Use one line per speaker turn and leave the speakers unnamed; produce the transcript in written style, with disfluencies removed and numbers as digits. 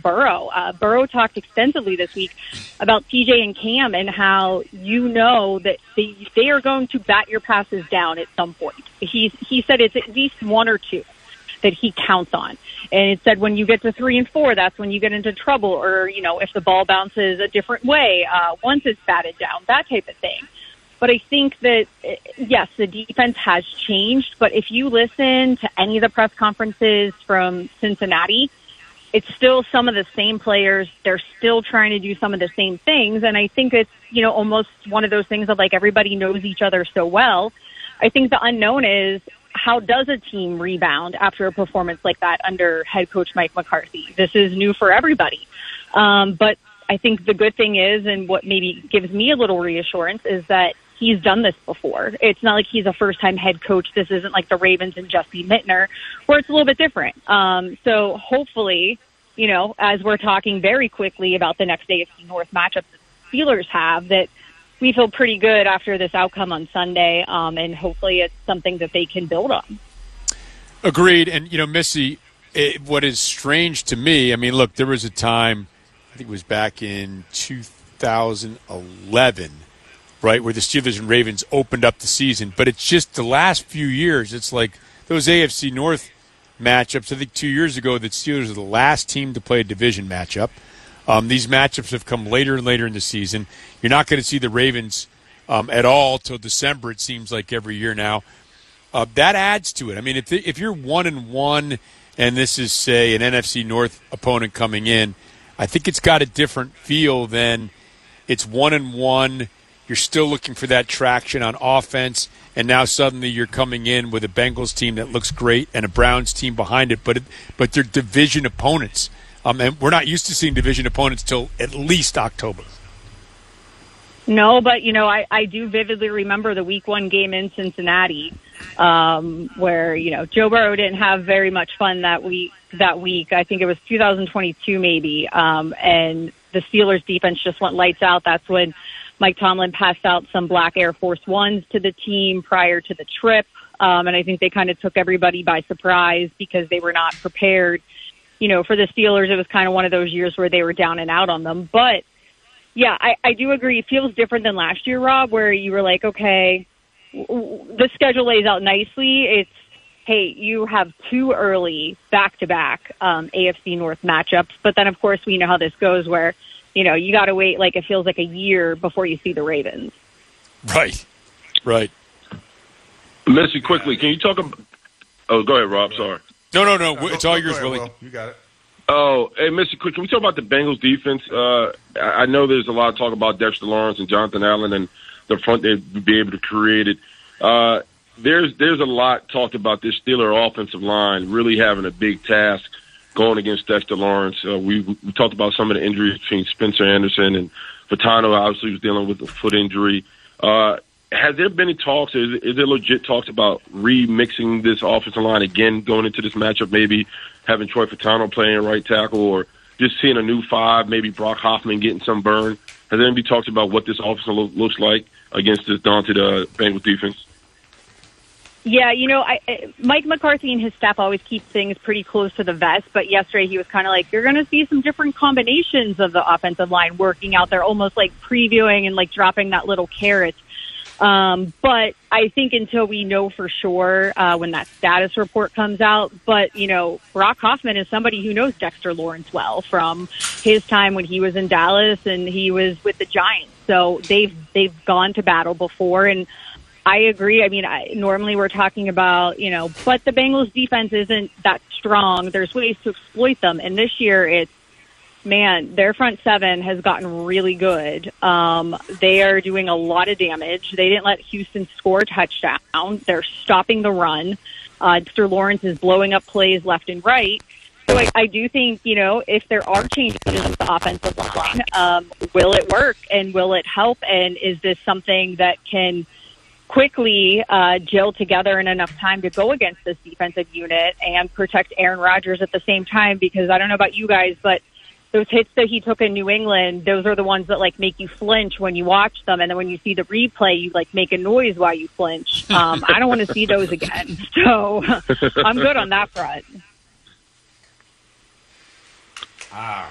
Burrow. Burrow talked extensively this week about TJ and Cam and how you know that they are going to bat your passes down at some point. He said it's at least one or two that he counts on. And it said when you get to 3 and 4, that's when you get into trouble, or, you know, if the ball bounces a different way, once it's batted down, that type of thing. But I think that, yes, the defense has changed, but if you listen to any of the press conferences from Cincinnati, it's still some of the same players. They're still trying to do some of the same things. And I think it's, you know, almost one of those things of like everybody knows each other so well. I think the unknown is, how does a team rebound after a performance like that under head coach Mike McCarthy? This is new for everybody. But I think the good thing is, and what maybe gives me a little reassurance, is that he's done this before. It's not like he's a first-time head coach. This isn't like the Ravens and Jesse Mittner, where it's a little bit different. So hopefully, you know, as we're talking very quickly about the next AFC North matchup the Steelers have, that we feel pretty good after this outcome on Sunday, and hopefully it's something that they can build on.
Agreed. And, you know, Missy, what is strange to me, I mean, look, there was a time, I think it was back in 2011, right, where the Steelers and Ravens opened up the season. But it's just the last few years, it's like those AFC North matchups. I think 2 years ago, the Steelers are the last team to play a division matchup. These matchups have come later and later in the season. You're not going to see the Ravens at all till December, it seems like every year now. That adds to it. I mean, if you're 1-1 and this is, say, an NFC North opponent coming in, I think it's got a different feel than it's 1-1. You're still looking for that traction on offense, and now suddenly you're coming in with a Bengals team that looks great and a Browns team behind it, but they're division opponents. And we're not used to seeing division opponents till at least October.
No, but, you know, I do vividly remember the week 1 game in Cincinnati where, you know, Joe Burrow didn't have very much fun that week. I think it was 2022 maybe, and the Steelers defense just went lights out. That's when Mike Tomlin passed out some black Air Force Ones to the team prior to the trip, and I think they kind of took everybody by surprise because they were not prepared. You know, for the Steelers, it was kind of one of those years where they were down and out on them. But, yeah, I do agree. It feels different than last year, Rob, where you were like, okay, the schedule lays out nicely. It's, hey, you have 2 early back-to-back AFC North matchups. But then, of course, we know how this goes where, you know, you got to wait like it feels like a year before you see the Ravens.
Right.
Missy, quickly, can you talk about – oh, go ahead, Rob. Sorry.
No. It's all yours, Willie.
You got it.
Oh, hey, Missy, quick, can we talk about the Bengals defense? I know there's a lot of talk about Dexter Lawrence and Jonathan Allen and the front they'd be able to create it. There's a lot talked about this Steeler offensive line really having a big task going against Dexter Lawrence. We talked about some of the injuries between Spencer Anderson and Fatano. Obviously, was dealing with a foot injury. Has there been any talks? Is there legit talks about remixing this offensive line again going into this matchup? Maybe having Troy Fatano playing right tackle, or just seeing a new 5, maybe Brock Hoffman getting some burn. Has there been talks about what this offense looks like against this daunted Bengals defense?
Yeah, you know, Mike McCarthy and his staff always keep things pretty close to the vest, but yesterday he was kind of like, you're going to see some different combinations of the offensive line working out there, almost like previewing and like dropping that little carrot. But I think until we know for sure when that status report comes out, but, you know, Brock Hoffman is somebody who knows Dexter Lawrence well from his time when he was in Dallas and he was with the Giants. So they've gone to battle before, and I agree. I mean, normally we're talking about, you know, but the Bengals defense isn't that strong. There's ways to exploit them. And this year it's, man, their front 7 has gotten really good. They are doing a lot of damage. They didn't let Houston score a touchdown. They're stopping the run. Dexter Lawrence is blowing up plays left and right. So I do think, you know, if there are changes in the offensive line, will it work and will it help? And is this something that can quickly gel together in enough time to go against this defensive unit and protect Aaron Rodgers at the same time? Because I don't know about you guys, but those hits that he took in New England, those are the ones that, like, make you flinch when you watch them. And then when you see the replay, you, like, make a noise while you flinch. I don't want to see those again. So I'm good on that front.